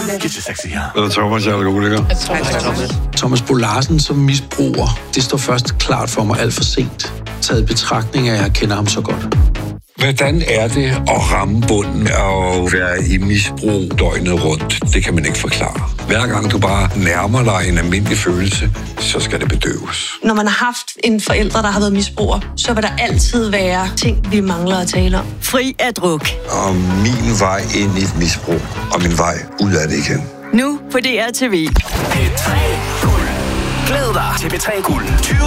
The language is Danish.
Eller Thomas, jeg er alkoholiker. Thomas Bo Larsen som misbruger, det står først klart for mig alt for sent. Taget i betragtning af, at jeg kender ham så godt. Hvordan er det at ramme bunden og være i misbrug døgnet rundt? Det kan man ikke forklare. Hver gang du bare nærmer dig en almindelig følelse, så skal det bedøves. Når man har haft en forælder, der har været misbruger, så vil der altid være ting, vi mangler at tale om. Fri af druk. Og min vej ind i et misbrug, og min vej ud af det igen. Nu på DRTV. P3 Guld. Glæd dig til P3 Guld 2023.